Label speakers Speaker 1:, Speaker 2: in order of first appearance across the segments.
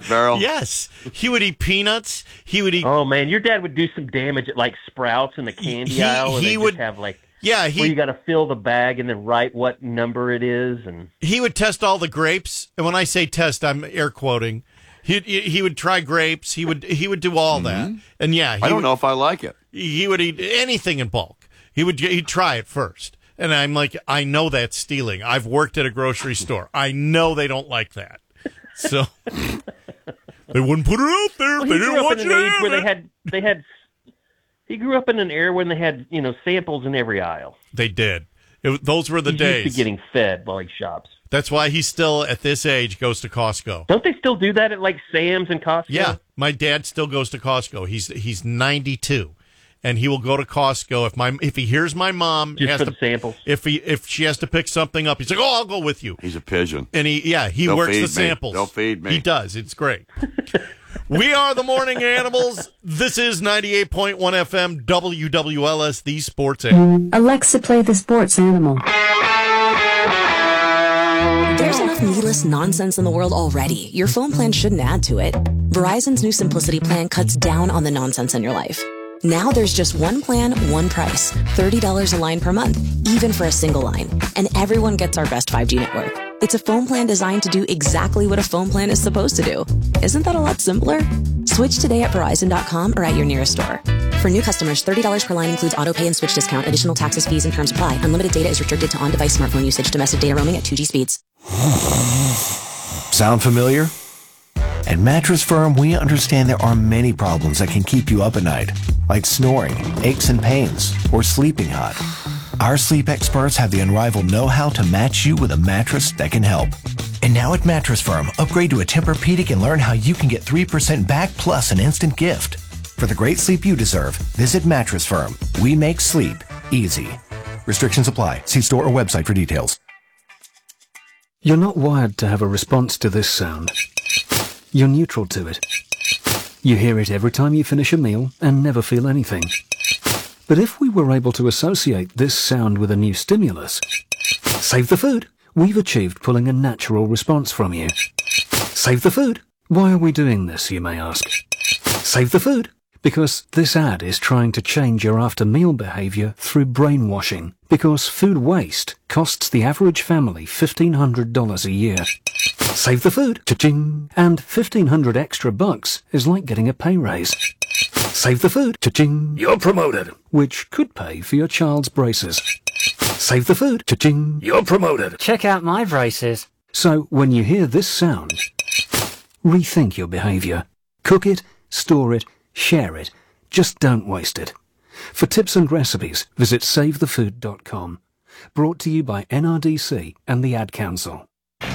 Speaker 1: barrel?
Speaker 2: Yes. He would eat peanuts. He would eat...
Speaker 3: Oh, man, your dad would do some damage at, like, Sprouts in the candy aisle. Where they would just have, like...
Speaker 2: Yeah,
Speaker 3: where you got to fill the bag and then write what number it is. And
Speaker 2: he would test all the grapes. And when I say test, I'm air quoting. He would try grapes. He would do all that. And yeah,
Speaker 1: I don't know if I like it.
Speaker 2: He would eat anything in bulk. He'd try it first. And I'm like, I know that's stealing. I've worked at a grocery store. I know they don't like that. So they wouldn't put it out there. They didn't want you to have it. He grew up in an era when they had, samples in every aisle. They did. Those were the days.
Speaker 3: He's used to getting fed while he shops.
Speaker 2: That's why he still, at this age, goes to Costco.
Speaker 3: Don't they still do that at, like, Sam's and Costco?
Speaker 2: Yeah. My dad still goes to Costco. He's 92, and he will go to Costco if he hears my mom
Speaker 3: just for the samples.
Speaker 2: If she has to pick something up, he's like, "Oh, I'll go with you."
Speaker 1: He's a pigeon.
Speaker 2: And he works the samples.
Speaker 1: They'll feed me.
Speaker 2: He does. It's great. We are the Morning Animals. This is 98.1 FM WWLS, the Sports Animal.
Speaker 4: Alexa, play the Sports Animal.
Speaker 5: There's enough needless nonsense in the world already. Your phone plan shouldn't add to it. Verizon's new Simplicity plan cuts down on the nonsense in your life. Now there's just one plan, one price. $30 a line per month, even for a single line. And everyone gets our best 5G network. It's a phone plan designed to do exactly what a phone plan is supposed to do. Isn't that a lot simpler? Switch today at Verizon.com or at your nearest store. For new customers, $30 per line includes auto pay and switch discount. Additional taxes, fees, and terms apply. Unlimited data is restricted to on-device smartphone usage. Domestic data roaming at 2G speeds.
Speaker 6: Sound familiar? At Mattress Firm, we understand there are many problems that can keep you up at night, like snoring, aches and pains, or sleeping hot. Our sleep experts have the unrivaled know-how to match you with a mattress that can help. And now at Mattress Firm, upgrade to a Tempur-Pedic and learn how you can get 3% back plus an instant gift. For the great sleep you deserve, visit Mattress Firm. We make sleep easy. Restrictions apply. See store or website for details.
Speaker 7: You're not wired to have a response to this sound. You're neutral to it. You hear it every time you finish a meal and never feel anything. But if we were able to associate this sound with a new stimulus, save the food, we've achieved pulling a natural response from you. Save the food. Why are we doing this, you may ask? Save the food. Because this ad is trying to change your after-meal behavior through brainwashing. Because food waste costs the average family $1,500 a year. Save the food. Cha-ching. And $1,500 extra bucks is like getting a pay raise. Save the food. Cha-ching. You're promoted. Which could pay for your child's braces. Save the food. Cha-ching. You're promoted.
Speaker 8: Check out my braces.
Speaker 7: So when you hear this sound, rethink your behavior. Cook it, store it, share it. Just don't waste it. For tips and recipes, visit SaveTheFood.com. Brought to you by NRDC and the Ad Council.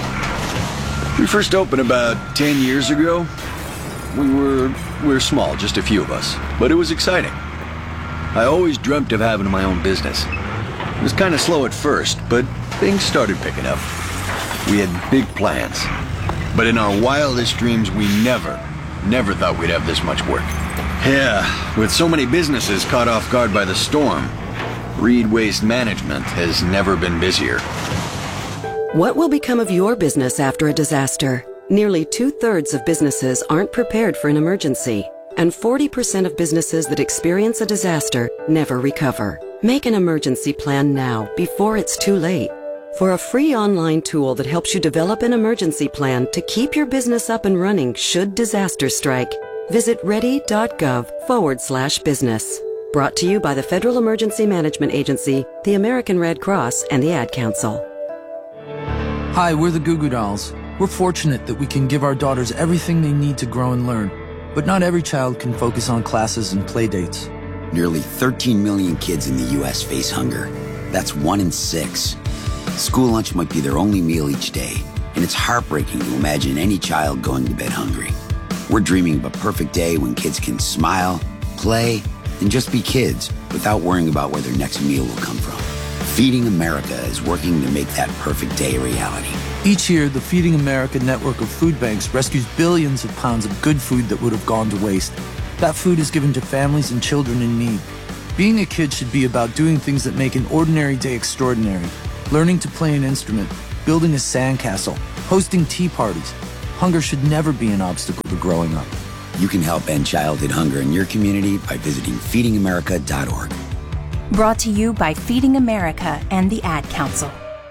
Speaker 9: We first opened about 10 years ago. We were small, just a few of us, but it was exciting. I always dreamt of having my own business. It was kind of slow at first, but things started picking up. We had big plans, but in our wildest dreams, we never thought we'd have this much work. Yeah, with so many businesses caught off guard by the storm, Reed Waste Management has never been busier.
Speaker 10: What will become of your business after a disaster? Nearly 2/3 of businesses aren't prepared for an emergency, and 40% of businesses that experience a disaster never recover. Make an emergency plan now, before it's too late. For a free online tool that helps you develop an emergency plan to keep your business up and running should disaster strike, visit ready.gov/business. Brought to you by the Federal Emergency Management Agency, the American Red Cross, and the Ad Council.
Speaker 11: Hi, we're the Goo Goo Dolls. We're fortunate that we can give our daughters everything they need to grow and learn. But not every child can focus on classes and play dates.
Speaker 12: Nearly 13 million kids in the U.S. face hunger. That's 1 in 6. School lunch might be their only meal each day, and it's heartbreaking to imagine any child going to bed hungry. We're dreaming of a perfect day when kids can smile, play, and just be kids without worrying about where their next meal will come from. Feeding America is working to make that perfect day a reality.
Speaker 11: Each year, the Feeding America network of food banks rescues billions of pounds of good food that would have gone to waste. That food is given to families and children in need. Being a kid should be about doing things that make an ordinary day extraordinary. Learning to play an instrument, building a sandcastle, hosting tea parties. Hunger should never be an obstacle to growing up.
Speaker 12: You can help end childhood hunger in your community by visiting feedingamerica.org.
Speaker 1: Brought to you by Feeding America and the Ad Council.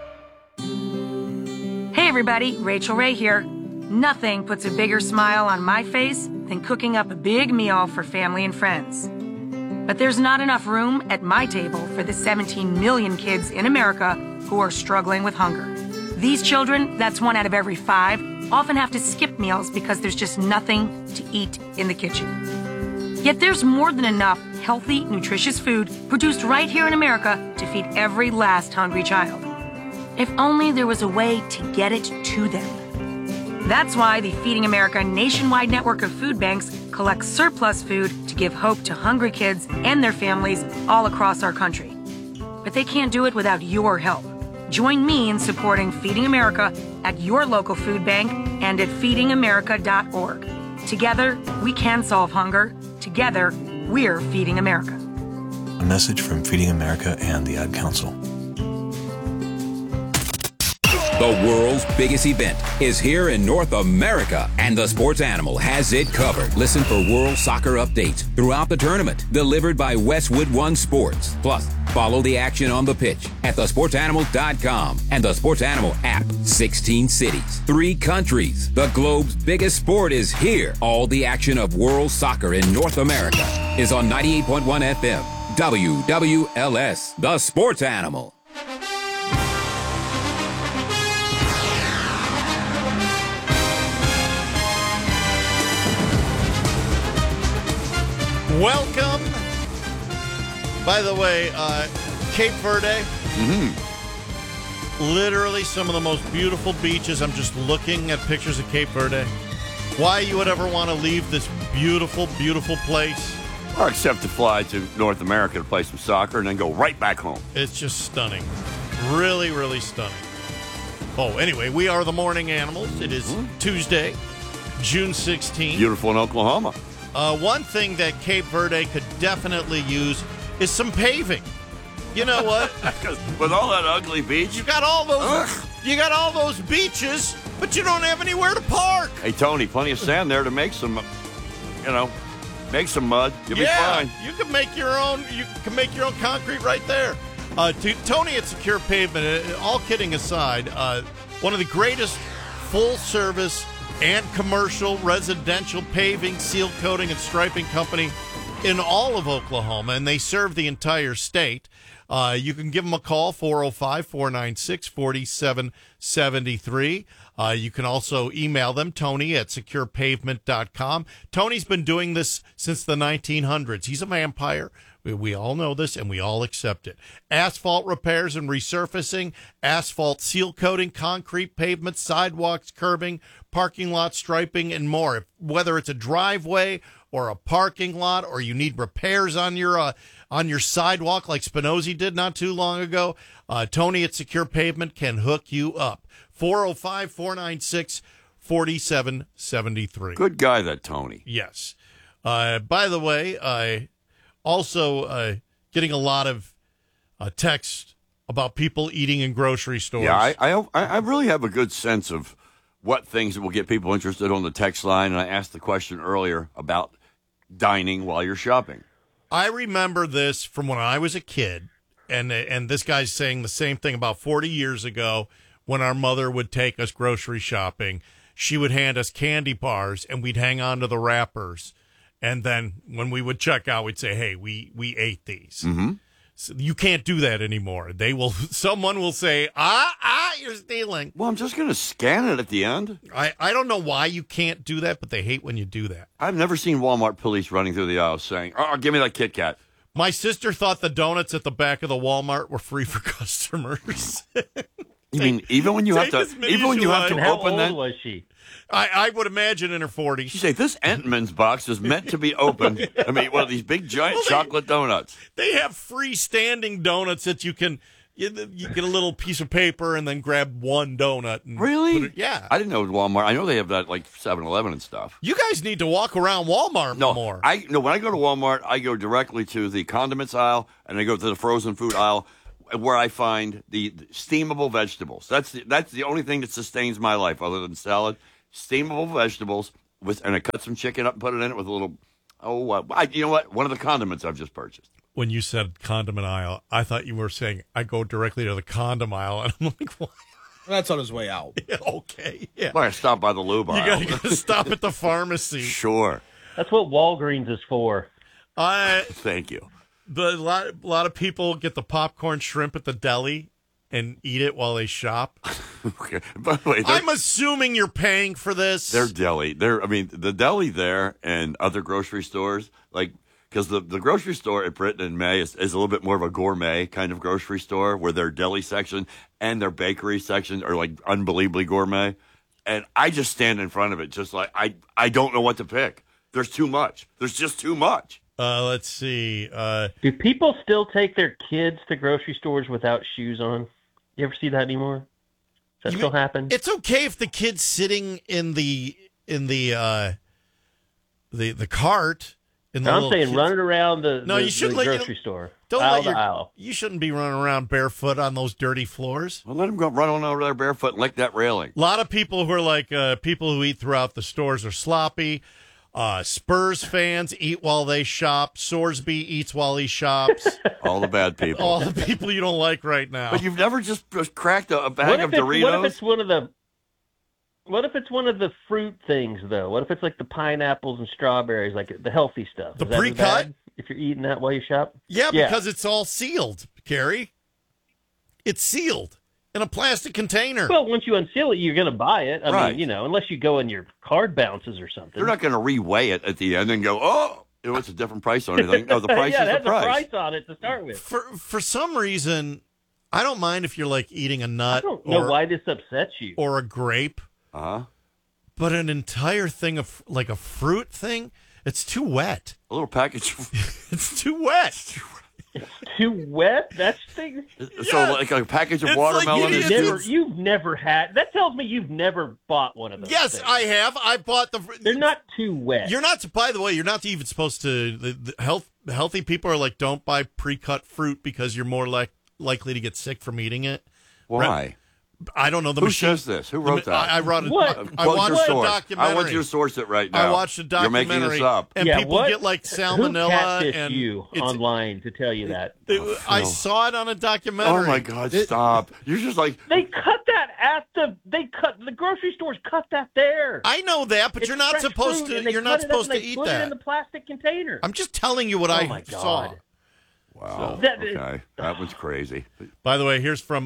Speaker 8: Hey everybody, Rachel Ray here. Nothing puts a bigger smile on my face than cooking up a big meal for family and friends. But there's not enough room at my table for the 17 million kids in America who are struggling with hunger. These children, that's 1 out of every 5, often have to skip meals because there's just nothing to eat in the kitchen. Yet there's more than enough healthy, nutritious food produced right here in America to feed every last hungry child. If only there was a way to get it to them. That's why the Feeding America nationwide network of food banks collects surplus food to give hope to hungry kids and their families all across our country. But they can't do it without your help. Join me in supporting Feeding America at your local food bank and at feedingamerica.org. Together, we can solve hunger. Together, we're Feeding America.
Speaker 13: A message from Feeding America and the Ad Council.
Speaker 14: The world's biggest event is here in North America, and the Sports Animal has it covered. Listen for World Soccer updates throughout the tournament, delivered by Westwood One Sports. Plus, follow the action on the pitch at thesportsanimal.com and the Sports Animal app. 16 cities, 3 countries. The globe's biggest sport is here. All the action of World Soccer in North America is on 98.1 FM. WWLS, the Sports Animal.
Speaker 2: Welcome. By the way, Cape Verde. Literally some of the most beautiful beaches. I'm just looking at pictures of Cape Verde. Why you would ever want to leave this beautiful, beautiful place?
Speaker 15: Or except to fly to North America to play some soccer and then go right back home.
Speaker 2: It's just stunning. Really, really stunning. Oh, anyway, we are the Morning Animals. It is Tuesday, June 16th.
Speaker 15: Beautiful in Oklahoma.
Speaker 2: One thing that Cape Verde could definitely use is some paving. You know what?
Speaker 15: With all that ugly beach,
Speaker 2: you got all those. You got all those beaches, but you don't have anywhere to park.
Speaker 15: Hey Tony, plenty of sand there to make some, make some mud. You'll be fine.
Speaker 2: You can make your own. You can make your own concrete right there. To Tony at Secure Pavement. All kidding aside, one of the greatest full-service and commercial residential paving, seal coating, and striping company in all of Oklahoma, and they serve the entire state. You can give them a call, 405-496-4773. You can also email them, Tony at securepavement.com. Tony's been doing this since the 1900s. He's a vampire. We all know this, and we all accept it. Asphalt repairs and resurfacing, asphalt seal coating, concrete pavements, sidewalks, curbing, parking lot striping, and more. Whether it's a driveway or a parking lot, or you need repairs on your sidewalk like Spinozzi did not too long ago, Tony at Secure Pavement can hook you up. 405-496-4773.
Speaker 15: Good guy, that Tony.
Speaker 2: Yes. By the way, also getting a lot of text about people eating in grocery stores.
Speaker 15: Yeah, I really have a good sense of what things will get people interested on the text line, and I asked the question earlier about dining while you're shopping.
Speaker 2: I remember this from when I was a kid, and this guy's saying the same thing about 40 years ago when our mother would take us grocery shopping. She would hand us candy bars, and we'd hang on to the wrappers. And then when we would check out, we'd say, hey, we ate these.
Speaker 15: Mm-hmm.
Speaker 2: So you can't do that anymore. Someone will say, you're stealing.
Speaker 15: Well, I'm just going to scan it at the end.
Speaker 2: I don't know why you can't do that, but they hate when you do that.
Speaker 15: I've never seen Walmart police running through the aisles saying, give me that Kit Kat.
Speaker 2: My sister thought the donuts at the back of the Walmart were free for customers.
Speaker 15: You mean even when you have to open
Speaker 3: How old
Speaker 15: that?
Speaker 3: was she?
Speaker 2: I would imagine in her 40s.
Speaker 15: She say this Entman's box is meant to be opened. I mean, one of these big giant chocolate donuts.
Speaker 2: They have freestanding donuts that you get a little piece of paper and then grab one donut. And
Speaker 15: really?
Speaker 2: Yeah.
Speaker 15: I didn't know it was Walmart. I know they have that like 7-Eleven and stuff.
Speaker 2: You guys need to walk around Walmart more.
Speaker 15: When I go to Walmart, I go directly to the condiments aisle and I go to the frozen food aisle, where I find the steamable vegetables. That's the only thing that sustains my life other than salad. steamable vegetables and I cut some chicken up and put it in it with a little. You know what? One of the condiments I've just purchased.
Speaker 2: When you said condiment aisle, I thought you were saying I go directly to the condom aisle, and I'm like, what?
Speaker 16: That's on his way out.
Speaker 2: Yeah, okay, yeah.
Speaker 15: Well, I stop by the lube aisle.
Speaker 2: You got to stop at the pharmacy.
Speaker 15: Sure.
Speaker 3: That's what Walgreens is for.
Speaker 15: Thank you.
Speaker 2: A lot of people get the popcorn shrimp at the deli and eat it while they shop.
Speaker 15: Okay. By the way,
Speaker 2: I'm assuming you're paying for this.
Speaker 15: Their deli. The deli there and other grocery stores, because the grocery store at Britain and May is a little bit more of a gourmet kind of grocery store where their deli section and their bakery section are like unbelievably gourmet. And I just stand in front of it just like I don't know what to pick. There's too much. There's just too much.
Speaker 2: Let's see.
Speaker 3: Do people still take their kids to grocery stores without shoes on? You ever see that anymore? Does that still happen?
Speaker 2: It's okay if the kid's sitting in the cart.
Speaker 3: I'm saying running around the grocery store.
Speaker 2: You shouldn't be running around barefoot on those dirty floors.
Speaker 15: Well, let them go run on over there barefoot and lick that railing.
Speaker 2: A lot of people who are like people who eat throughout the stores are sloppy. Spurs fans eat while they shop. Sorsby eats while he shops.
Speaker 15: All the bad people.
Speaker 2: All the people you don't like right now.
Speaker 15: But you've never just cracked a bag of Doritos?
Speaker 3: What if it's one of the fruit things, though? What if it's like the pineapples and strawberries, like the healthy stuff?
Speaker 2: The pre-cut?
Speaker 3: If you're eating that while you shop?
Speaker 2: Yeah, because it's all sealed, Carrie. It's sealed in a plastic container.
Speaker 3: Well, once you unseal it, you're going to buy it. I
Speaker 15: Right.
Speaker 3: mean, unless you go and your card bounces or something.
Speaker 15: They're not going to reweigh it at the end and go, it's a different price on anything. No, the price
Speaker 3: yeah,
Speaker 15: is the
Speaker 3: that's
Speaker 15: price.
Speaker 3: a price on it to start with.
Speaker 2: For some reason, I don't mind if you're like eating a nut.
Speaker 3: I don't know why this upsets you.
Speaker 2: Or a grape.
Speaker 15: Uh-huh.
Speaker 2: But an entire thing of like a fruit thing, it's too wet.
Speaker 15: A little package.
Speaker 2: It's too wet.
Speaker 3: It's too wet? That's thing.
Speaker 15: So like a package of watermelon
Speaker 3: you've never had. That tells me you've never bought one of those.
Speaker 2: Yes,
Speaker 3: things.
Speaker 2: I have. I bought
Speaker 3: They're not too wet.
Speaker 2: You're not. By the way, you're not even supposed to. The healthy people are like, don't buy pre-cut fruit because you're more likely to get sick from eating it.
Speaker 15: Why?
Speaker 2: I don't know.
Speaker 15: Who says this? Who wrote that?
Speaker 2: I wrote it. I
Speaker 15: Quote
Speaker 2: watched
Speaker 15: your
Speaker 2: a
Speaker 15: source.
Speaker 2: documentary.
Speaker 15: I want you to source it right now.
Speaker 2: I watched a documentary.
Speaker 15: You're making this up.
Speaker 2: And people get like salmonella.
Speaker 3: Who catfished
Speaker 2: and
Speaker 3: you online to tell you that?
Speaker 2: I saw it on a documentary.
Speaker 15: Oh my God! Stop! You're just like
Speaker 3: they cut that the grocery stores cut that there.
Speaker 2: I know that, but
Speaker 3: It's
Speaker 2: you're not
Speaker 3: fresh
Speaker 2: supposed
Speaker 3: fruit,
Speaker 2: to.
Speaker 3: and they
Speaker 2: You're
Speaker 3: cut
Speaker 2: not
Speaker 3: it up
Speaker 2: supposed
Speaker 3: and
Speaker 2: to
Speaker 3: they
Speaker 2: eat
Speaker 3: put
Speaker 2: that.
Speaker 3: it in the plastic container.
Speaker 2: I'm just telling you what I
Speaker 3: my
Speaker 2: saw.
Speaker 3: God.
Speaker 15: Wow.
Speaker 3: That-
Speaker 15: Okay, that was crazy.
Speaker 2: By the way, here's from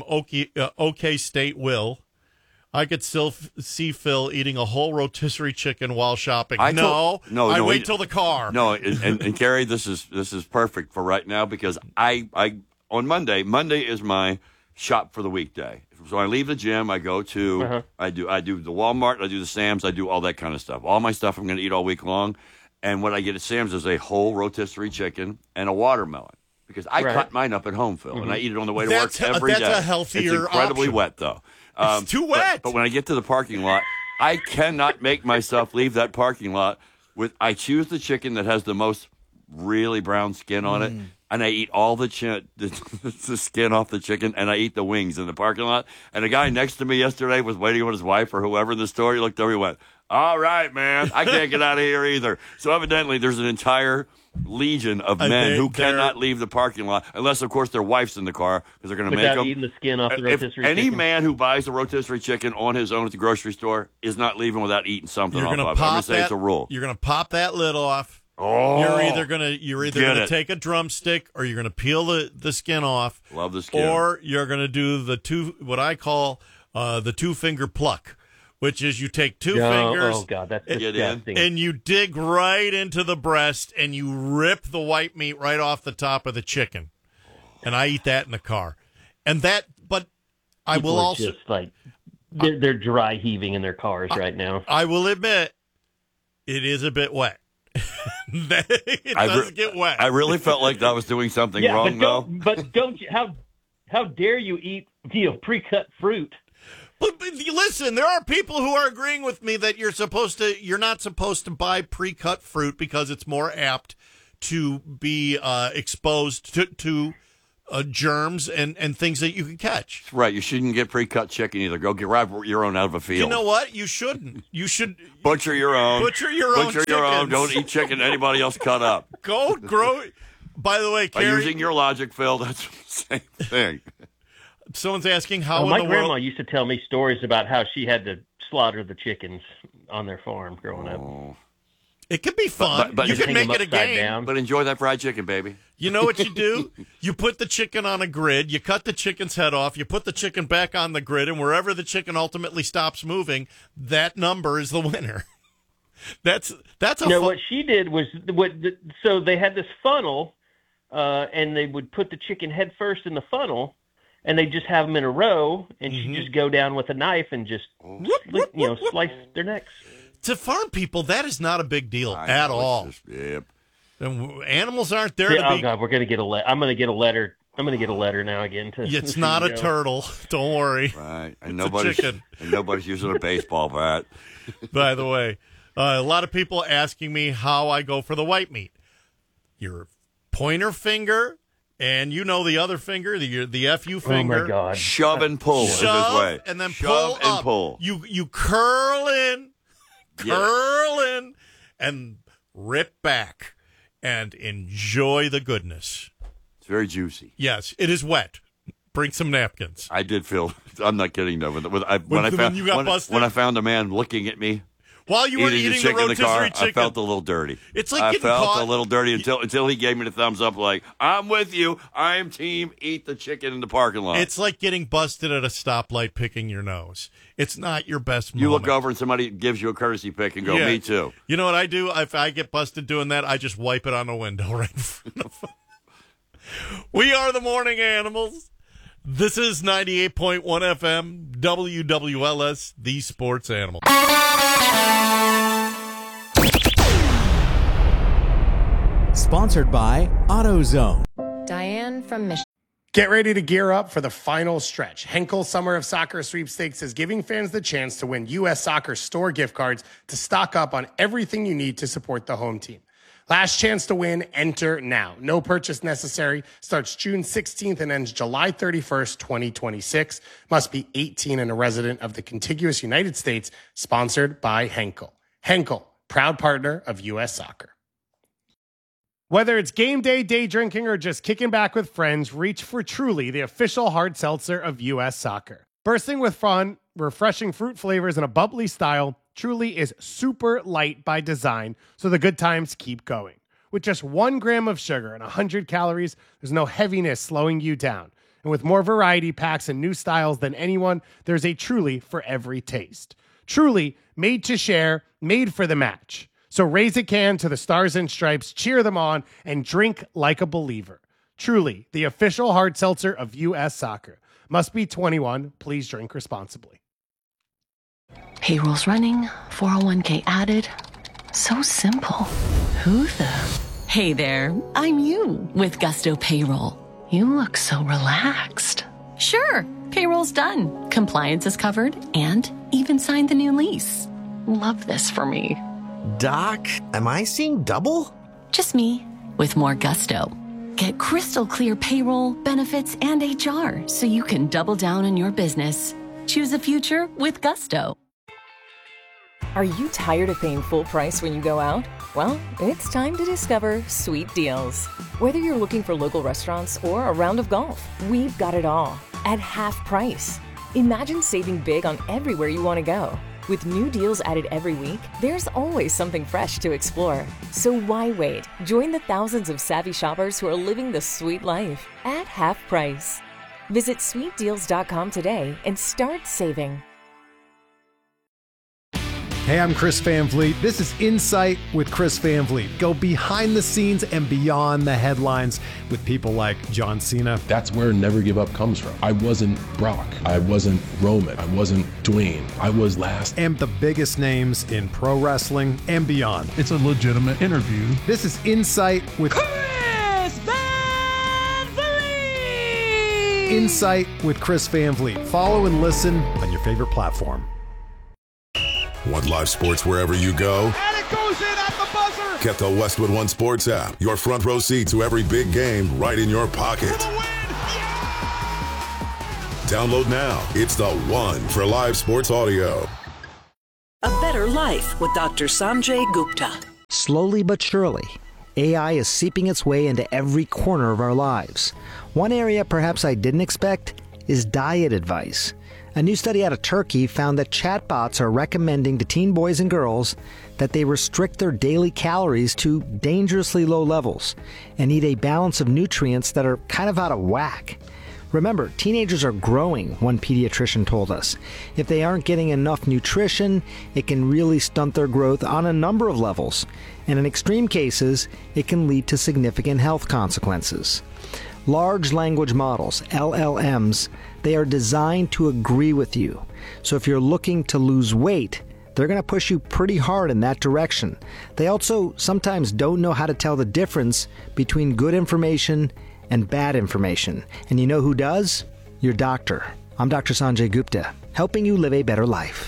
Speaker 2: OK State Will. I could still see Phil eating a whole rotisserie chicken while shopping. I wait till the car.
Speaker 15: No, and Carrie, this is perfect for right now because I on Monday is my shop for the weekday. So I leave the gym, I go to I do the Walmart, I do the Sam's, I do all that kind of stuff. All my stuff I'm going to eat all week long, and what I get at Sam's is a whole rotisserie chicken and a watermelon. Because I cut mine up at home, Phil, and I eat it on the way to work every day.
Speaker 2: That's a healthier
Speaker 15: It's incredibly
Speaker 2: option.
Speaker 15: wet, though.
Speaker 2: It's too wet.
Speaker 15: But when I get to the parking lot, I cannot make myself leave that parking lot I choose the chicken that has the most really brown skin on it, and I eat all the skin off the chicken, and I eat the wings in the parking lot. And the guy next to me yesterday was waiting on his wife or whoever in the store. He looked over and went, all right, man, I can't get out of here either. So evidently there's an entire legion of men who cannot leave the parking lot unless, of course, their wife's in the car because they're going to make them.
Speaker 3: Without eating the skin off the rotisserie
Speaker 15: Any
Speaker 3: chicken.
Speaker 15: man who buys a rotisserie chicken on his own at the grocery store is not leaving without eating something
Speaker 2: You're
Speaker 15: off
Speaker 2: gonna
Speaker 15: of it. I'm
Speaker 2: pop
Speaker 15: going to say it's a rule.
Speaker 2: You're going to pop that lid off.
Speaker 15: Oh,
Speaker 2: you're either gonna
Speaker 15: get it.
Speaker 2: take a drumstick or you're gonna peel the skin off.
Speaker 15: Love the skin.
Speaker 2: Or you're gonna do what I call the 2-finger pluck, which is you take two fingers.
Speaker 3: Oh God, that's disgusting.
Speaker 2: And you dig right into the breast and you rip the white meat right off the top of the chicken. And I eat that in the car. But I
Speaker 3: People
Speaker 2: will
Speaker 3: are
Speaker 2: also
Speaker 3: just like they're dry heaving in their cars right now.
Speaker 2: I will admit it is a bit wet. It does get wet.
Speaker 15: I really felt like I was doing something wrong, though.
Speaker 3: But don't you? How dare you eat pre-cut fruit?
Speaker 2: But listen, there are people who are agreeing with me that you're not supposed to buy pre-cut fruit because it's more apt to be exposed to germs and things that you can catch.
Speaker 15: Right. You shouldn't get pre-cut chicken either. Go grab your own out of a field.
Speaker 2: You know what? You shouldn't. You should
Speaker 15: butcher your own.
Speaker 2: Butcher your own.
Speaker 15: Don't eat chicken anybody else cut up.
Speaker 2: Go grow. By the way, Carrie,
Speaker 15: by using your logic, Phil, that's the same thing.
Speaker 2: Someone's asking how
Speaker 3: my
Speaker 2: in the
Speaker 3: grandma
Speaker 2: world...
Speaker 3: used to tell me stories about how she had to slaughter the chickens on their farm growing up.
Speaker 2: It could be fun.
Speaker 15: But
Speaker 2: you could make it a game.
Speaker 3: Down.
Speaker 15: But enjoy that fried chicken, baby.
Speaker 2: You know what you do? You put the chicken on a grid, you cut the chicken's head off, you put the chicken back on the grid, and wherever the chicken ultimately stops moving, that number is the winner. That's a
Speaker 3: what she did was so they had this funnel, and they would put the chicken head first in the funnel, and they just have them in a row, and she'd just go down with a knife and just slice their necks.
Speaker 2: To farm people, that is not a big deal at all.
Speaker 15: Yep.
Speaker 2: Animals aren't there to be.
Speaker 3: Oh God, we're gonna get I'm gonna get a letter. I'm gonna get a letter now again.
Speaker 2: It's not a turtle. Don't worry.
Speaker 15: Right. And
Speaker 2: nobody's
Speaker 15: using a baseball bat.
Speaker 2: By the way, a lot of people asking me how I go for the white meat. Your pointer finger. And the other finger, the FU finger.
Speaker 3: Oh, my God.
Speaker 15: Shove and pull is his way.
Speaker 2: And then
Speaker 15: Shove
Speaker 2: pull
Speaker 15: and
Speaker 2: up.
Speaker 15: pull.
Speaker 2: You curl in, and rip back, and enjoy the goodness.
Speaker 15: It's very juicy.
Speaker 2: Yes, it is wet. Bring some napkins.
Speaker 15: I did feel, I'm not kidding, though. When I found a man looking at me,
Speaker 2: while you were eating the
Speaker 15: chicken in the car,
Speaker 2: chicken.
Speaker 15: I felt a little dirty.
Speaker 2: It's like
Speaker 15: I
Speaker 2: getting
Speaker 15: felt
Speaker 2: caught.
Speaker 15: a little dirty until he gave me the thumbs up, like, I'm with you. I'm team eat the chicken in the parking lot.
Speaker 2: It's like getting busted at a stoplight picking your nose. It's not your best moment.
Speaker 15: You look over and somebody gives you a courtesy pick and go, me too.
Speaker 2: You know what I do? If I get busted doing that, I just wipe it on the window right in front of them. We are the Morning Animals. This is 98.1 FM, WWLS, the Sports Animal.
Speaker 16: Sponsored by AutoZone.
Speaker 17: Diane from Michigan.
Speaker 18: Get ready to gear up for the final stretch. Henkel Summer of Soccer Sweepstakes is giving fans the chance to win U.S. Soccer store gift cards to stock up on everything you need to support the home team. Last chance to win, enter now. No purchase necessary. Starts June 16th and ends July 31st, 2026. Must be 18 and a resident of the contiguous United States. Sponsored by Henkel. Henkel, proud partner of U.S. Soccer. Whether it's game day, day drinking, or just kicking back with friends, reach for Truly, the official hard seltzer of U.S. Soccer. Bursting with fun, refreshing fruit flavors, and a bubbly style, Truly is super light by design, so the good times keep going. With just 1 gram of sugar and 100 calories, there's no heaviness slowing you down. And with more variety packs and new styles than anyone, there's a Truly for every taste. Truly, made to share, made for the match. So raise a can to the Stars and Stripes, cheer them on, and drink like a believer. Truly, the official hard seltzer of U.S. Soccer. Must be 21. Please drink responsibly.
Speaker 19: Payroll's running, 401k added. So simple. Who the?
Speaker 5: Hey there, I'm you with Gusto Payroll.
Speaker 19: You look so relaxed.
Speaker 5: Sure, payroll's done. Compliance is covered and even signed the new lease.
Speaker 19: Love this for me.
Speaker 20: Doc, am I seeing double?
Speaker 5: Just me with more Gusto. Get crystal clear payroll, benefits, and HR so you can double down on your business. Choose a future with Gusto.
Speaker 21: Are you tired of paying full price when you go out? Well, it's time to discover Sweet Deals. Whether you're looking for local restaurants or a round of golf, we've got it all at half price. Imagine saving big on everywhere you want to go. With new deals added every week, there's always something fresh to explore. So why wait? Join the thousands of savvy shoppers who are living the sweet life at half price. Visit sweetdeals.com today and start saving.
Speaker 22: Hey, I'm Chris Van Vliet. This is Insight with Chris Van Vliet. Go behind the scenes and beyond the headlines with people like John Cena.
Speaker 23: That's where Never Give Up comes from. I wasn't Brock. I wasn't Roman. I wasn't Dwayne. I was last.
Speaker 22: And the biggest names in pro wrestling and beyond.
Speaker 24: It's a legitimate interview.
Speaker 22: This is Insight with
Speaker 25: Chris Van Vliet.
Speaker 22: Insight with Chris Van Vliet. Follow and listen on your favorite platform.
Speaker 26: Want live sports wherever you go?
Speaker 25: And it goes in at the buzzer!
Speaker 26: Get the Westwood One Sports app. Your front row seat to every big game right in your pocket.
Speaker 25: For the win!
Speaker 26: Download now. It's the one for live sports audio.
Speaker 4: A Better Life with Dr. Sanjay Gupta.
Speaker 20: Slowly but surely, AI is seeping its way into every corner of our lives. One area perhaps I didn't expect is diet advice. A new study out of Turkey found that chatbots are recommending to teen boys and girls that they restrict their daily calories to dangerously low levels and eat a balance of nutrients that are kind of out of whack. Remember, teenagers are growing, one pediatrician told us. If they aren't getting enough nutrition, it can really stunt their growth on a number of levels. And in extreme cases, it can lead to significant health consequences. Large language models, LLMs, they are designed to agree with you. So if you're looking to lose weight, they're going to push you pretty hard in that direction. They also sometimes don't know how to tell the difference between good information and bad information. And you know who does? Your doctor. I'm Dr. Sanjay Gupta, helping you live a better life.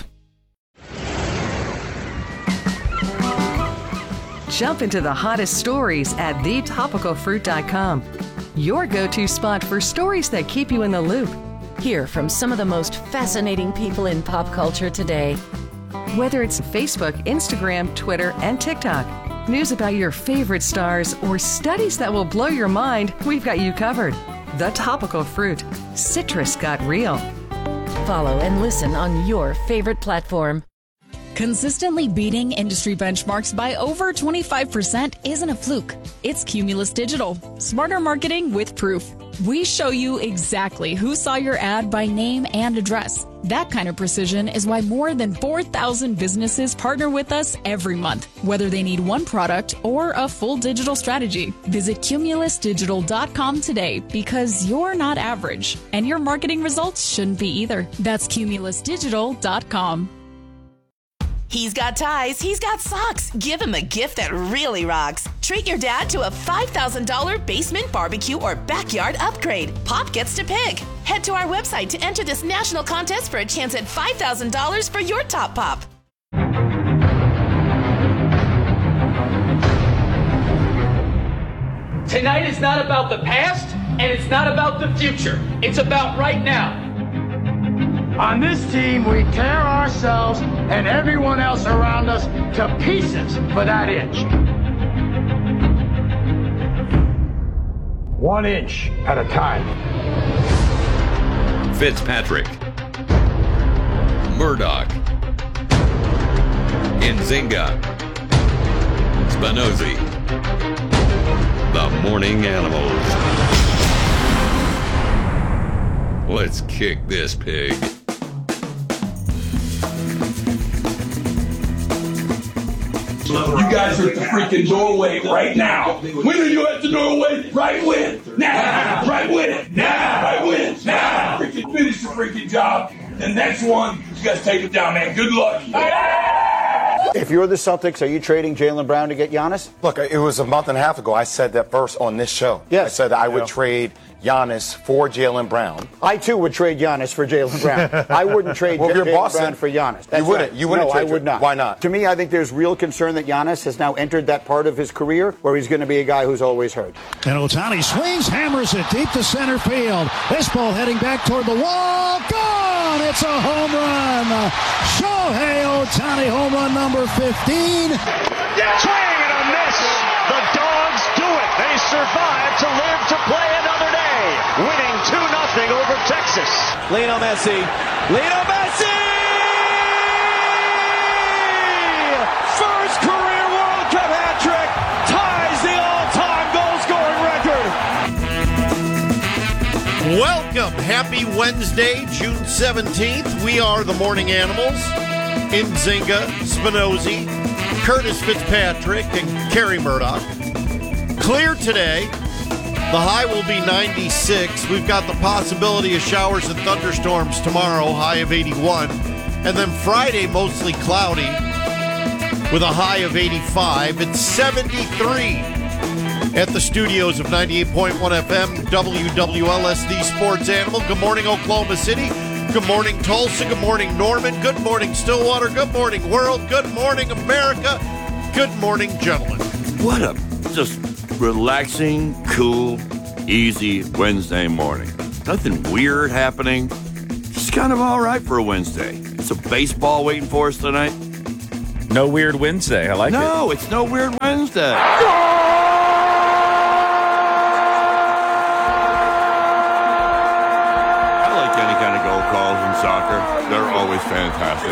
Speaker 6: Jump into the hottest stories at thetopicalfruit.com. Your go-to spot for stories that keep you in the loop.
Speaker 21: Hear from some of the most fascinating people in pop culture today.
Speaker 6: Whether it's Facebook, Instagram, Twitter, and TikTok, news about your favorite stars, or studies that will blow your mind, we've got you covered. The Topical Fruit. Citrus got real.
Speaker 21: Follow and listen on your favorite platform.
Speaker 7: Consistently beating industry benchmarks by over 25% isn't a fluke. It's Cumulus Digital. Smarter marketing with proof. We show you exactly who saw your ad by name and address. That kind of precision is why more than 4,000 businesses partner with us every month, whether they need one product or a full digital strategy. Visit cumulusdigital.com today because you're not average, and your marketing results shouldn't be either. That's cumulusdigital.com.
Speaker 9: He's got ties, he's got socks. Give him a gift that really rocks. Treat your dad to a $5,000 basement barbecue or backyard upgrade. Pop gets to pick. Head to our website to enter this national contest for a chance at $5,000 for your top pop.
Speaker 10: Tonight is not about the past, and it's not about the future. It's about right now.
Speaker 24: On this team, we tear ourselves and everyone else around us to pieces for that inch. 1 inch at a time.
Speaker 14: Fitzpatrick, Murdoch, Nzinga, Spinozzi, the Morning Animals. Let's kick this pig.
Speaker 27: You guys are at the freaking doorway right now. When are you at the doorway? Right when? Now. Right when? Now. Right when? Now. Freaking finish the freaking job. The next one, you guys take it down, man. Good luck.
Speaker 28: If you're the Celtics, are you trading Jaylen Brown to get Giannis?
Speaker 29: Look, it was a month and a half ago. I said that first on this show.
Speaker 28: Yes.
Speaker 29: I said that I would trade Giannis for Jaylen Brown.
Speaker 28: I, too, would trade Giannis for Jaylen Brown. I wouldn't trade Jaylen Brown for Giannis.
Speaker 29: That's you wouldn't.
Speaker 28: Right.
Speaker 29: You wouldn't.
Speaker 28: No, I would not.
Speaker 29: Why not?
Speaker 28: To me, I think there's real concern that Giannis has now entered that part of his career where he's going to be a guy who's always hurt.
Speaker 30: And Ohtani swings, hammers it deep to center field. This ball heading back toward the wall. Gone! It's a home run. Shohei Ohtani, home run number 15.
Speaker 25: Swing and a miss. The Dogs do it. They survive to live to play another day, winning 2-0 over Texas.
Speaker 16: Lionel Messi. Lionel Messi!
Speaker 25: First career World Cup hat trick, ties the all-time goal scoring record.
Speaker 2: Welcome. Happy Wednesday, June 17th. We are the Morning Animals. Nzinga, Spinozzi, Curtis Fitzpatrick, and Kerry Murdoch. Clear today. The high will be 96. We've got the possibility of showers and thunderstorms tomorrow, high of 81. And then Friday, mostly cloudy with a high of 85. It's 73 at the studios of 98.1 FM, WWLS, the Sports Animal. Good morning, Oklahoma City. Good morning, Tulsa. Good morning, Norman. Good morning, Stillwater. Good morning, world. Good morning, America. Good morning, gentlemen.
Speaker 15: What a just relaxing, cool, easy Wednesday morning. Nothing weird happening. It's kind of all right for a Wednesday. It's a baseball waiting for us tonight.
Speaker 1: No Weird Wednesday. I like it.
Speaker 15: No, it's no Weird Wednesday. Soccer. They're always fantastic.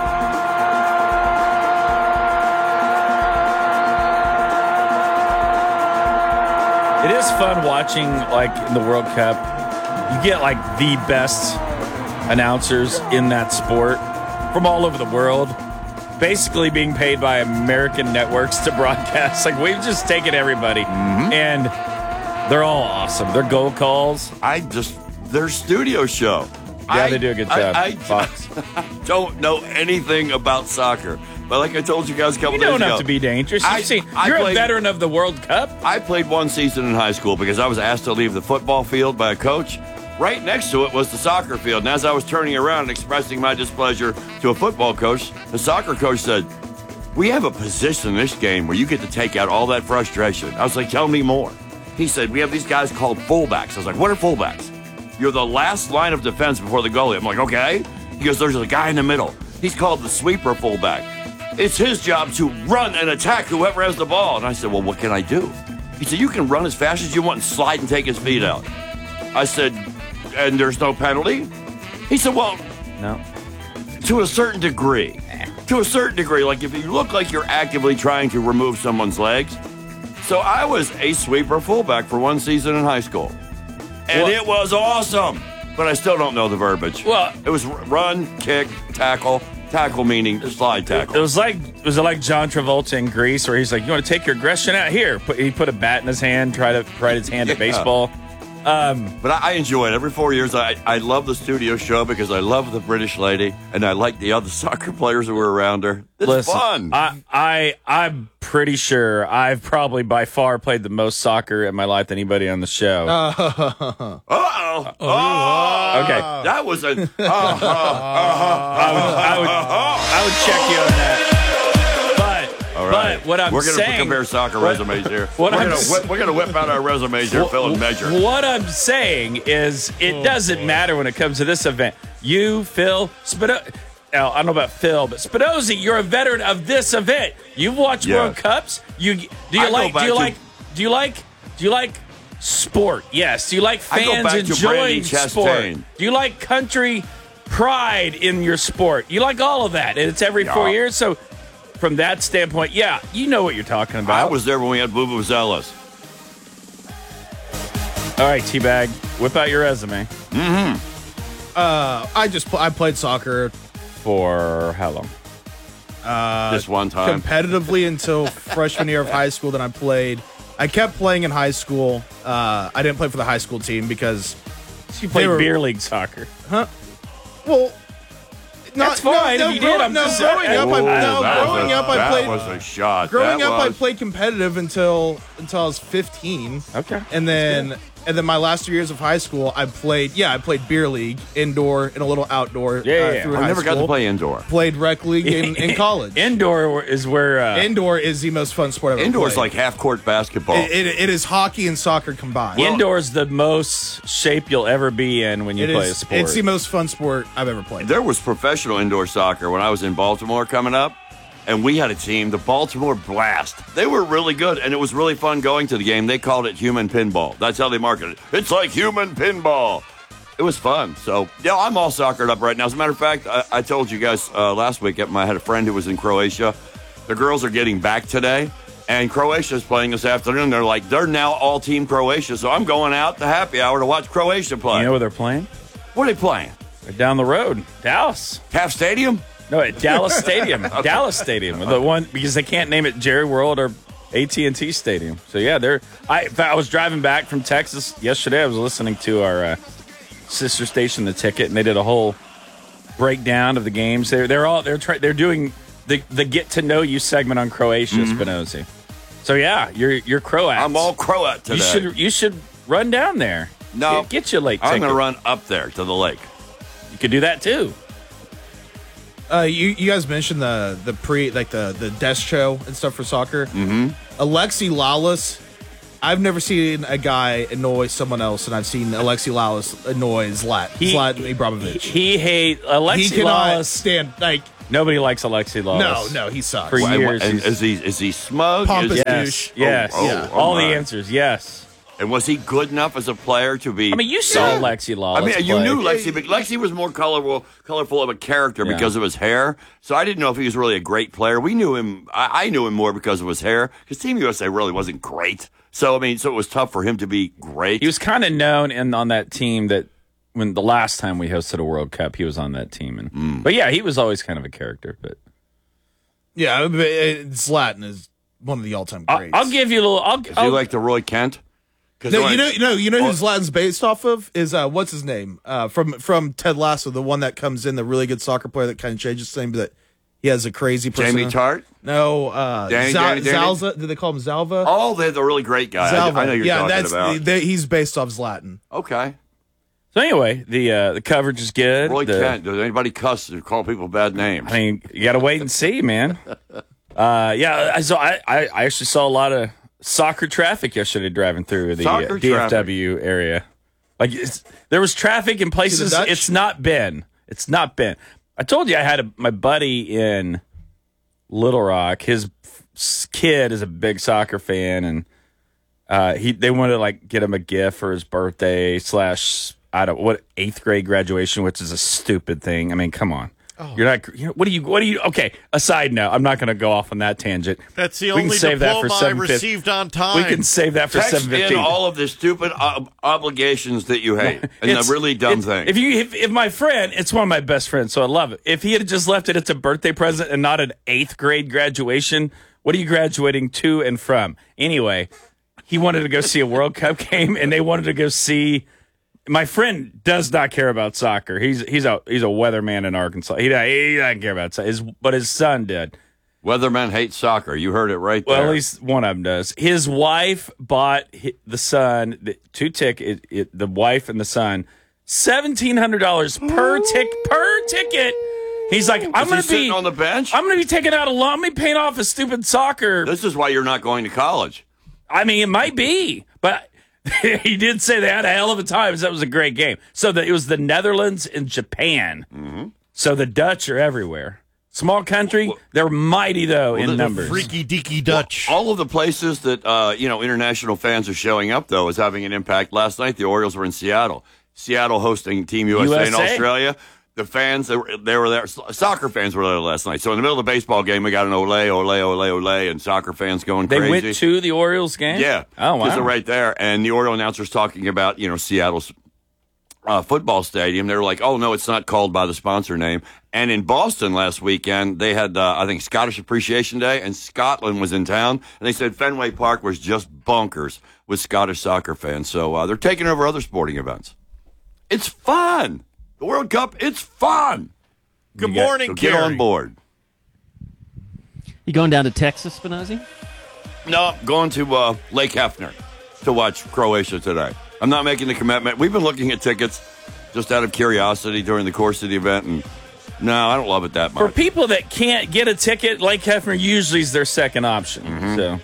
Speaker 1: It is fun watching, like, in the World Cup. You get, like, the best announcers in that sport from all over the world, basically being paid by American networks to broadcast. Like, we've just taken everybody, and they're all awesome. Their goal calls.
Speaker 15: Their studio show.
Speaker 1: Yeah, they do a good job.
Speaker 15: I don't know anything about soccer. But like I told you guys a couple days ago.
Speaker 1: You don't have to be dangerous. You're a veteran of the World Cup.
Speaker 15: I played one season in high school because I was asked to leave the football field by a coach. Right next to it was the soccer field. And as I was turning around and expressing my displeasure to a football coach, the soccer coach said, "We have a position in this game where you get to take out all that frustration." I was like, "Tell me more." He said, "We have these guys called fullbacks." I was like, "What are fullbacks?" "You're the last line of defense before the goalie." I'm like, "Okay." He goes, "There's a guy in the middle. He's called the sweeper fullback. It's his job to run and attack whoever has the ball." And I said, "Well, what can I do?" He said, "You can run as fast as you want and slide and take his feet out." I said, "And there's no penalty?" He said, "Well,
Speaker 1: no.
Speaker 15: To a certain degree. To a certain degree. Like if you look like you're actively trying to remove someone's legs." So I was a sweeper fullback for one season in high school. And it was awesome. But I still don't know the verbiage.
Speaker 1: Well,
Speaker 15: it was run, kick, tackle. Tackle meaning slide tackle.
Speaker 1: It was like John Travolta in Grease, where he's like, "You want to take your aggression out here?" He put a bat in his hand, try to ride his hand at baseball.
Speaker 15: But I enjoy it. Every 4 years, I love the studio show because I love the British lady, and I like the other soccer players who were around her. It's fun.
Speaker 1: I'm pretty sure I've probably by far played the most soccer in my life than anybody on the show. Okay.
Speaker 15: That was a...
Speaker 1: I would check you on that.
Speaker 15: All right.
Speaker 1: But what I'm saying...
Speaker 15: We're going to compare soccer resumes here. We're going to whip out our resumes here, Phil, and measure.
Speaker 1: What I'm saying is it doesn't matter when it comes to this event. You, Phil, I don't know about Phil, but Spinozzi, you're a veteran of this event. You've watched World Cups. Do you like sport? Yes. Do you like fans enjoying sport? Do you like country pride in your sport? You like all of that, and it's every 4 years. So from that standpoint, yeah, you know what you're talking about.
Speaker 15: I was there when we had Vuvuzelas.
Speaker 1: All right, T-Bag, whip out your resume.
Speaker 3: I played soccer
Speaker 1: for how long?
Speaker 15: Just one time.
Speaker 3: Competitively until freshman year of high school. Then I kept playing in high school. I didn't play for the high school team because
Speaker 1: you played beer league soccer.
Speaker 3: Huh? Well,
Speaker 1: that's fine. If you did, I'm just
Speaker 3: growing up, I played.
Speaker 15: That was a shot.
Speaker 3: I played competitive until I was 15.
Speaker 1: Okay,
Speaker 3: and then my last 2 years of high school, I played beer league, indoor and a little outdoor.
Speaker 15: I never got to play indoor.
Speaker 3: Played rec league in college.
Speaker 1: Indoor is where
Speaker 3: indoor is the most fun sport I've ever
Speaker 15: Indoor is
Speaker 3: played.
Speaker 15: like half court basketball.
Speaker 3: It is hockey and soccer combined.
Speaker 1: Indoor is the most shape you'll ever be in when you play a sport.
Speaker 3: It's the most fun sport I've ever played.
Speaker 15: There was professional indoor soccer when I was in Baltimore coming up. And we had a team, the Baltimore Blast. They were really good, and it was really fun going to the game. They called it human pinball. That's how they marketed it. It's like human pinball. It was fun. So, yeah, I'm all soccered up right now. As a matter of fact, I told you guys last week, I had a friend who was in Croatia. The girls are getting back today, and Croatia's playing this afternoon. They're now all Team Croatia, so I'm going out to happy hour to watch Croatia play.
Speaker 1: You know where they're playing?
Speaker 15: Where are they playing?
Speaker 1: They're down the road. Dallas.
Speaker 15: Taft Stadium?
Speaker 1: No, at Dallas Stadium. Okay. Dallas Stadium. The one, because they can't name it Jerry World or AT&T Stadium. So, yeah, I was driving back from Texas yesterday. I was listening to our sister station, The Ticket, and they did a whole breakdown of the games. They're doing the get to know you segment on Croatia, Spinozzi. So, yeah, you're Croat.
Speaker 15: I'm all Croat today.
Speaker 1: You should run down there.
Speaker 15: No.
Speaker 1: Get you a lake ticket.
Speaker 15: I'm going to run up there to the lake.
Speaker 1: You could do that, too.
Speaker 3: You guys mentioned the desk show and stuff for soccer.
Speaker 15: Mm-hmm.
Speaker 3: Alexi Lalas, I've never seen a guy annoy someone else, and I've seen Alexi Lalas annoy Zlatan Ibrahimovic.
Speaker 1: He hates Alexi
Speaker 3: He cannot
Speaker 1: Lalas.
Speaker 3: stand
Speaker 1: Nobody likes Alexi Lalas.
Speaker 3: No, he sucks.
Speaker 1: For years.
Speaker 15: And is he smug?
Speaker 3: Pompous
Speaker 1: Yes.
Speaker 3: douche.
Speaker 1: Yes. All the answers. Yes.
Speaker 15: And was he good enough as a player to be?
Speaker 1: I mean, you saw Alexi Lalas.
Speaker 15: I mean, you
Speaker 1: play.
Speaker 15: knew Lexi, but Lexi was more colorful of a character because of his hair. So I didn't know if he was really a great player. We knew him. I knew him more because of his hair. Because Team USA really wasn't great. So I mean, so it was tough for him to be great.
Speaker 1: He was kind of known on that team that when the last time we hosted a World Cup, he was on that team. And but yeah, he was always kind of a character. But
Speaker 3: yeah, Zlatan is one of the all-time greats.
Speaker 1: I'll give you a little.
Speaker 15: Is he like the Roy Kent?
Speaker 3: No, you know who Zlatan's based off of is what's his name from Ted Lasso, the one that comes in, the really good soccer player that kind of changes his name, but he has a crazy person.
Speaker 15: Jamie Tart?
Speaker 3: No,
Speaker 15: Danny.
Speaker 3: Zalva. Did they call him Zalva?
Speaker 15: Oh, they're the really great guy.
Speaker 3: Zalva.
Speaker 15: I know you're talking about.
Speaker 3: He's based off Zlatan.
Speaker 15: Okay.
Speaker 1: So anyway, the coverage is good.
Speaker 15: Roy Kent. Does anybody cuss or call people bad names?
Speaker 1: I mean, you got to wait and see, man. So I actually saw a lot of soccer traffic yesterday driving through the DFW area. Like there was traffic in places it's not been. I told you I had my buddy in Little Rock. His kid is a big soccer fan, and they wanted to like get him a gift for his birthday / 8th grade graduation, which is a stupid thing. I mean, come on. Oh. You're not. What do you? Okay. A side note. I'm not going to go off on that tangent.
Speaker 2: That's the only diploma I received on time.
Speaker 1: We can save that for 7:15.
Speaker 15: Text in all of the stupid obligations that you hate and the really dumb things.
Speaker 1: If my friend, it's one of my best friends, so I love it. If he had just left it's a birthday present and not an 8th grade graduation. What are you graduating to and from? Anyway, he wanted to go see a World Cup game, and they wanted to go see. My friend does not care about soccer. He's a weatherman in Arkansas. He doesn't care about soccer, but his son did.
Speaker 15: Weathermen hate soccer. You heard it right there.
Speaker 1: Well, at least one of them does. His wife bought the son two tickets. The wife and the son $1,700 per ticket. He's like, I'm going to be
Speaker 15: sitting on the bench.
Speaker 1: I'm going to be taking out a loan. I'm going to be paying off a stupid soccer.
Speaker 15: This is why you're not going to college.
Speaker 1: I mean, it might be, but. He did say they had a hell of a time. That was a great game. So it was the Netherlands and Japan. Mm-hmm. So the Dutch are everywhere. Small country, they're mighty though in numbers.
Speaker 2: Freaky deaky Dutch.
Speaker 15: All of the places that international fans are showing up though is having an impact. Last night the Orioles were in Seattle. Seattle hosting Team USA in Australia. The fans, they were there. Soccer fans were there last night. So in the middle of the baseball game, we got an ole, ole, ole, ole, and soccer fans going crazy.
Speaker 1: They went to the Orioles game?
Speaker 15: Yeah.
Speaker 1: Oh, wow.
Speaker 15: Because they're right there. And the Oriole announcers talking about, Seattle's football stadium. They were like, oh, no, it's not called by the sponsor name. And in Boston last weekend, they had, I think, Scottish Appreciation Day, and Scotland was in town. And they said Fenway Park was just bonkers with Scottish soccer fans. So they're taking over other sporting events. It's fun. The World Cup, it's fun.
Speaker 2: Good morning, Gary.
Speaker 15: Get on board.
Speaker 5: You going down to Texas, Spinazzi?
Speaker 15: No, I'm going to Lake Hefner to watch Croatia today. I'm not making the commitment. We've been looking at tickets just out of curiosity during the course of the event, and no, I don't love it that much.
Speaker 1: For people that can't get a ticket, Lake Hefner usually is their second option.
Speaker 15: Mm-hmm.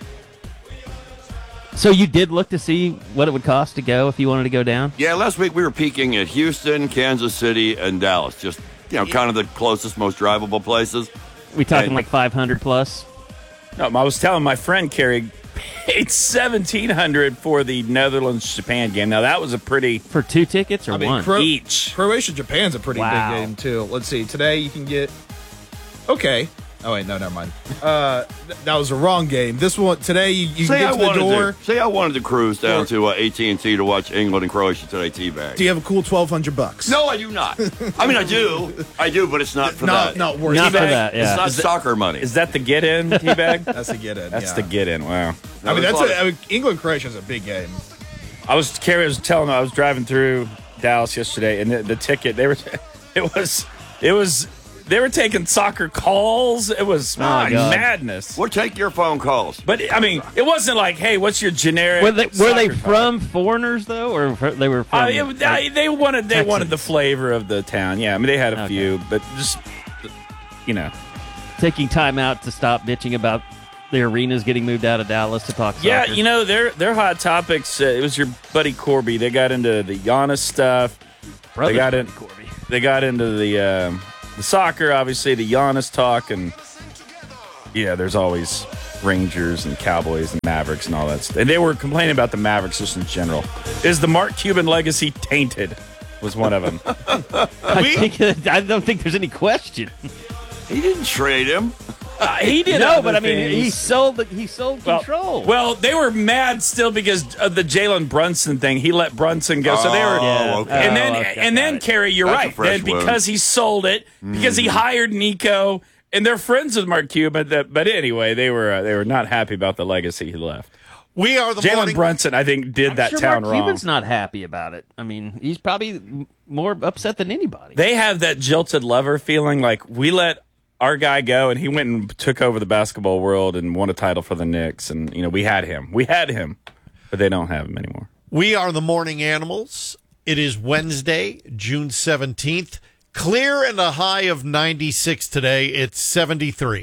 Speaker 5: So you did look to see what it would cost to go if you wanted to go down?
Speaker 15: Yeah, last week we were peaking at Houston, Kansas City, and Dallas. Just, kind of the closest, most drivable places.
Speaker 5: We talking like 500 plus?
Speaker 1: No, I was telling my friend Carrie paid $1,700 for the Netherlands-Japan game. Now, that was a pretty...
Speaker 5: For 2 tickets or one?
Speaker 1: Each.
Speaker 3: Croatia-Japan's a pretty big game, too. Let's see. Today you can get... Okay. Oh, wait, no, never mind. That was the wrong game. This one, today, you can get to the door.
Speaker 15: Say I wanted to cruise down to AT&T to watch England and Croatia today, T-Bag.
Speaker 3: Do you have a cool $1,200?
Speaker 15: No, I do not. I mean, I do, but it's not for that.
Speaker 3: Not worth
Speaker 5: it. Not for that, yeah.
Speaker 15: It's not soccer money.
Speaker 1: Is that the get-in, T-Bag?
Speaker 3: That's the get-in,
Speaker 1: That's the get-in, wow.
Speaker 3: England-Croatia is a big game.
Speaker 1: Carrie was telling me, I was driving through Dallas yesterday, and the ticket, they were taking soccer calls. It was madness.
Speaker 15: We'll take your phone calls.
Speaker 1: But, I mean, it wasn't like, hey, what's your generic
Speaker 5: Were they from foreigners, though, or they were from...
Speaker 1: they wanted the flavor of the town. Yeah, I mean, they had a few, but just,
Speaker 5: Taking time out to stop bitching about the arena's getting moved out of Dallas to talk
Speaker 1: Yeah,
Speaker 5: soccer.
Speaker 1: you know, their hot topics. It was your buddy Corby. They got into the Giannis stuff. They got into the soccer, obviously, the Giannis talk, and yeah, there's always Rangers and Cowboys and Mavericks and all that stuff. And they were complaining about the Mavericks just in general. Is the Mark Cuban legacy tainted? Was one of them.
Speaker 5: I don't think there's any question.
Speaker 15: He didn't trade him.
Speaker 1: He did.
Speaker 5: No, but I mean, he sold control.
Speaker 1: Well, they were mad still because of the Jalen Brunson thing. He let Brunson go, so they were.
Speaker 15: Okay.
Speaker 1: And then Kerry, you're
Speaker 15: That's a
Speaker 1: right.
Speaker 15: fresh
Speaker 1: Then because he sold it, because he hired Nico, and they're friends with Mark Cuban. But anyway, they were not happy about the legacy he left.
Speaker 2: We are the
Speaker 1: Jalen Brunson, I think, did that
Speaker 5: sure
Speaker 1: town
Speaker 5: Mark
Speaker 1: wrong.
Speaker 5: Cuban's not happy about it. I mean, he's probably more upset than anybody.
Speaker 1: They have that jilted lover feeling, like we let our guy go, and he went and took over the basketball world and won a title for the Knicks. And, you know, we had him, but they don't have him anymore.
Speaker 2: We are the Morning Animals. It is Wednesday, June 17th. Clear and a high of 96 today. It's 73.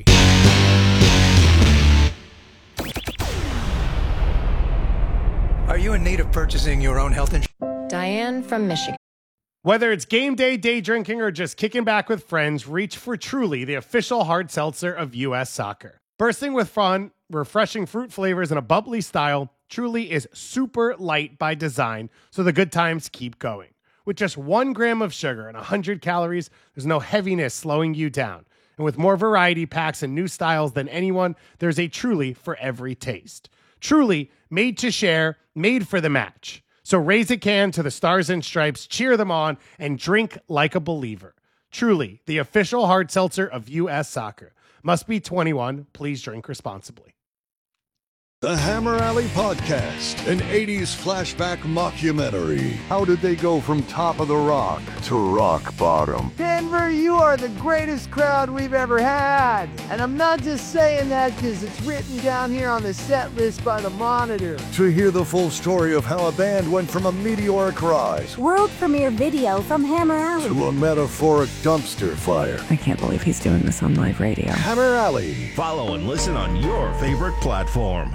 Speaker 8: Are you in need of purchasing your own health insurance?
Speaker 11: Diane from Michigan.
Speaker 12: Whether it's game day, day drinking, or just kicking back with friends, reach for Truly, the official hard seltzer of U.S. Soccer. Bursting with fun, refreshing fruit flavors, and a bubbly style, Truly is super light by design, so the good times keep going. With just 1 gram of sugar and 100 calories, there's no heaviness slowing you down. And with more variety packs and new styles than anyone, there's a Truly for every taste. Truly, made to share, made for the match. So raise a can to the Stars and Stripes, cheer them on, and drink like a believer. Truly, the official hard seltzer of U.S. Soccer. Must be 21. Please drink responsibly.
Speaker 13: The Hammer Alley Podcast, an 80s flashback mockumentary. How did they go from top of the rock to rock bottom?
Speaker 17: Denver, you are the greatest crowd we've ever had. And I'm not just saying that because it's written down here on the set list by the Monitor.
Speaker 13: To hear the full story of how a band went from a meteoric rise
Speaker 18: world premiere video from Hammer Alley
Speaker 13: to a metaphoric dumpster fire.
Speaker 18: I can't believe he's doing this on live radio.
Speaker 13: Hammer Alley.
Speaker 19: Follow and listen on your favorite platform.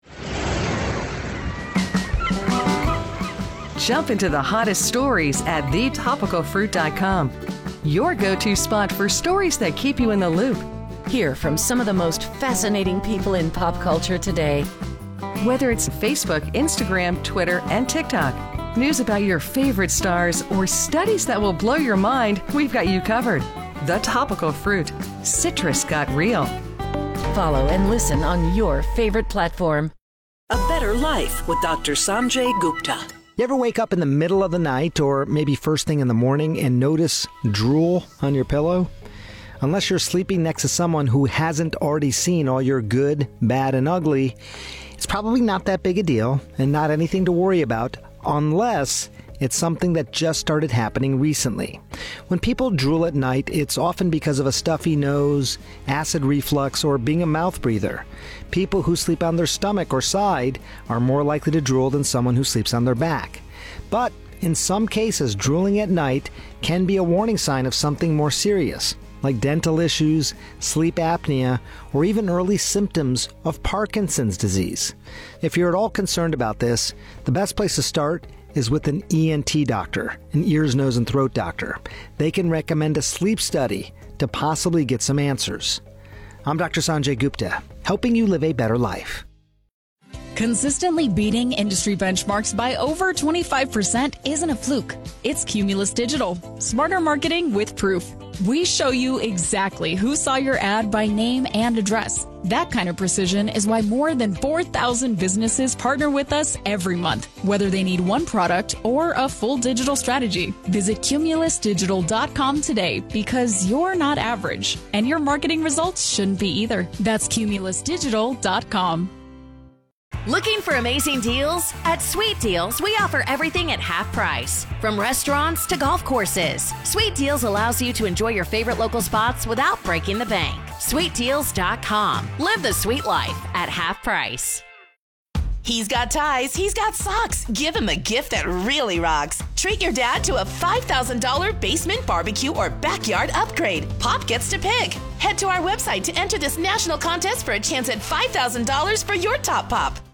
Speaker 6: Jump into the hottest stories at thetopicalfruit.com. Your go-to spot for stories that keep you in the loop.
Speaker 21: Hear from some of the most fascinating people in pop culture today.
Speaker 6: Whether it's Facebook, Instagram, Twitter, and TikTok. News about your favorite stars or studies that will blow your mind, we've got you covered. The Topical Fruit. Citrus got real.
Speaker 21: Follow and listen on your favorite platform.
Speaker 4: A Better Life with Dr. Sanjay Gupta.
Speaker 20: You ever wake up in the middle of the night or maybe first thing in the morning and notice drool on your pillow? Unless you're sleeping next to someone who hasn't already seen all your good, bad, and ugly, it's probably not that big a deal and not anything to worry about unless it's something that just started happening recently. When people drool at night, it's often because of a stuffy nose, acid reflux, or being a mouth breather. People who sleep on their stomach or side are more likely to drool than someone who sleeps on their back. But in some cases, drooling at night can be a warning sign of something more serious, like dental issues, sleep apnea, or even early symptoms of Parkinson's disease. If you're at all concerned about this, the best place to start is with an ENT doctor, an ears, nose, and throat doctor. They can recommend a sleep study to possibly get some answers. I'm Dr. Sanjay Gupta, helping you live a better life.
Speaker 7: Consistently beating industry benchmarks by over 25% isn't a fluke. It's Cumulus Digital. Smarter marketing with proof. We show you exactly who saw your ad by name and address. That kind of precision is why more than 4,000 businesses partner with us every month, whether they need one product or a full digital strategy. Visit cumulusdigital.com today because you're not average, and your marketing results shouldn't be either. That's cumulusdigital.com.
Speaker 9: Looking for amazing deals? At Sweet Deals, we offer everything at half price. From restaurants to golf courses, Sweet Deals allows you to enjoy your favorite local spots without breaking the bank. SweetDeals.com. Live the sweet life at half price. He's got ties, he's got socks. Give him a gift that really rocks. Treat your dad to a $5,000 basement barbecue or backyard upgrade. Pop gets to pick. Head to our website to enter this national contest for a chance at $5,000 for your top pop.